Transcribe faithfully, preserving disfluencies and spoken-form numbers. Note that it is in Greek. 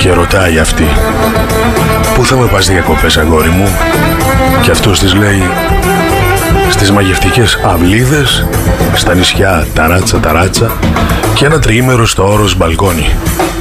Και ρωτάει αυτή, πού θα με πας διακοπές αγόρι μου? Και αυτός της λέει, στις μαγευτικές αυλίδες, στα νησιά Ταράτσα Ταράτσα και ένα τριήμερο στο όρος μπαλκόνι.